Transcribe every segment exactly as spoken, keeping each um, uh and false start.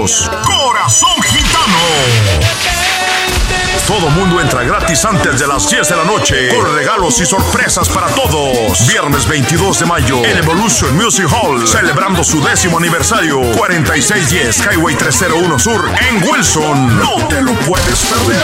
somos Corazón Gitano. Todo mundo entra gratis antes de las diez de la noche, con regalos y sorpresas para todos. Viernes veintidós de mayo, en Evolution Music Hall, celebrando su décimo aniversario. cuarenta y seis diez Highway trescientos uno Sur, en Wilson. No te lo puedes perder.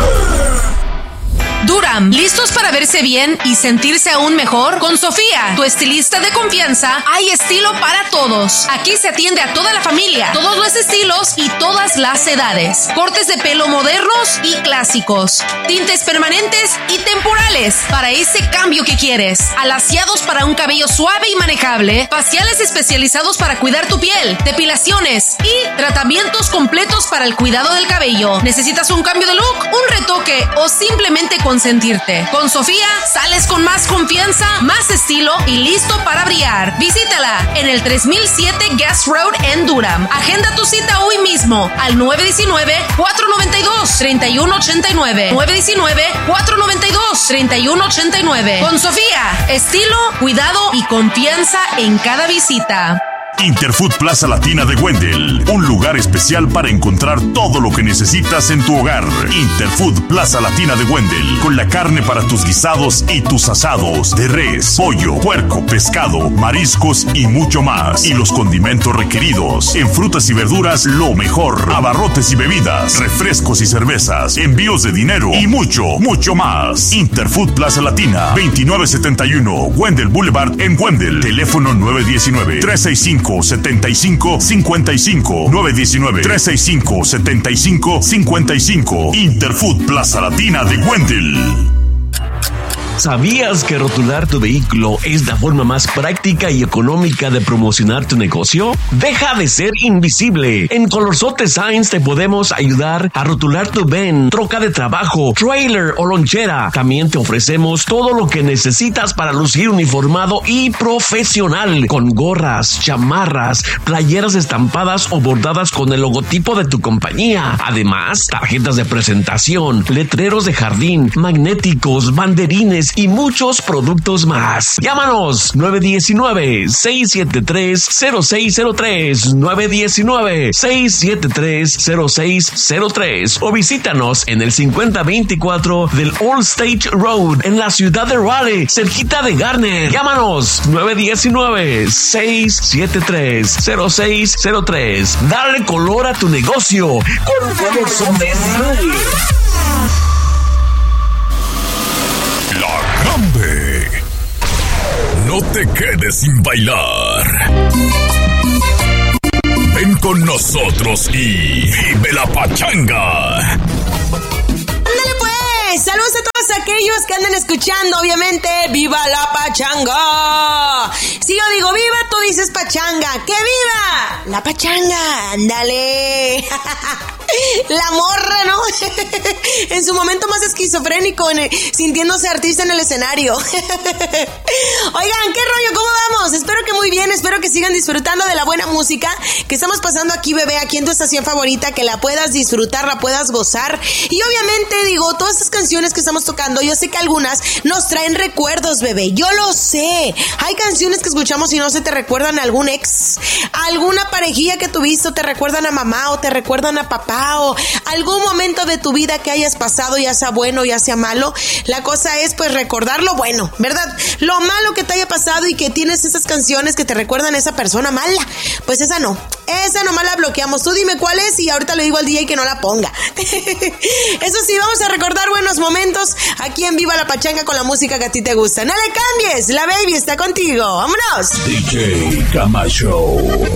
Durham, ¿listos para verse bien y sentirse aún mejor? Con Sofía, tu estilista de confianza, hay estilo para todos. Aquí se atiende a toda la familia, todos los estilos y todas las edades. Cortes de pelo modernos y clásicos, tintes permanentes y temporales para ese cambio que quieres. Alaciados para un cabello suave y manejable, faciales especializados para cuidar tu piel, depilaciones y tratamientos completos para el cuidado del cabello. ¿Necesitas un cambio de look, un retoque o simplemente consentirte? Con Sofía sales con más confianza, más estilo y listo para brillar. Visítala en el tres mil siete Guest Road en Durham. Agenda tu cita hoy mismo al nueve uno nueve, cuatro nueve dos, tres uno ocho nueve. nueve uno nueve, cuatro nueve dos, tres uno ocho nueve. Con Sofía, estilo, cuidado y confianza en cada visita. Interfood Plaza Latina de Wendell, un lugar especial para encontrar todo lo que necesitas en tu hogar. Interfood Plaza Latina de Wendell, con la carne para tus guisados y tus asados, de res, pollo, puerco, pescado, mariscos y mucho más. Y los condimentos requeridos. En frutas y verduras, lo mejor. Abarrotes y bebidas, refrescos y cervezas, envíos de dinero y mucho, mucho más. Interfood Plaza Latina, veintinueve setenta y uno Wendell Boulevard en Wendell. Teléfono nueve uno nueve, tres seis cinco, siete cinco cinco cinco. nueve uno nueve, tres seis cinco, siete cinco cinco cinco. Interfood Plaza Latina de Wendell. ¿Sabías que rotular tu vehículo es la forma más práctica y económica de promocionar tu negocio? Deja de ser invisible. En Colorsote Signs te podemos ayudar a rotular tu van, troca de trabajo, trailer o lonchera. También te ofrecemos todo lo que necesitas para lucir uniformado y profesional, con gorras, chamarras, playeras estampadas o bordadas con el logotipo de tu compañía. Además, tarjetas de presentación, letreros de jardín, magnéticos, banderines y muchos productos más. Llámanos nueve uno nueve, seis siete tres, cero seis cero tres, nueve uno nueve, seis siete tres, cero seis cero tres o visítanos en el cincuenta veinticuatro del Old State Road en la ciudad de Raleigh, cerquita de Garner. Llámanos nueve uno nueve, seis siete tres, cero seis cero tres. Dale color a tu negocio con Colorsote Signs. La Grande. No te quedes sin bailar. Ven con nosotros y vive la pachanga. ¡Ándale pues! Saludos a todos aquellos que andan escuchando, obviamente. ¡Viva la pachanga! Si yo digo viva, tú dices pachanga. ¡Que viva la pachanga! ¡Ándale! La morra, ¿no? En su momento más esquizofrénico, en el, sintiéndose artista en el escenario. Oigan, ¿qué rollo? ¿Cómo vamos? Espero que muy bien, espero que sigan disfrutando de la buena música que estamos pasando aquí, bebé, aquí en tu estación favorita, que la puedas disfrutar, la puedas gozar. Y obviamente, digo, todas estas canciones que estamos tocando, yo sé que algunas nos traen recuerdos, bebé, yo lo sé. Hay canciones que escuchamos y no se te recuerdan a algún ex, a alguna parejilla que tuviste, o te recuerdan a mamá, o te recuerdan a papá, o algún momento de tu vida que hayas pasado, ya sea bueno, ya sea malo. La cosa es pues recordar lo bueno, ¿verdad? Lo malo que te haya pasado y que tienes esas canciones que te recuerdan a esa persona mala, pues esa no, esa nomás la bloqueamos. Tú dime cuál es y ahorita le digo al D J que no la ponga. Eso sí, vamos a recordar buenos momentos aquí en Viva la Pachanga con la música que a ti te gusta. No le cambies, la baby está contigo, vámonos. D J Camacho.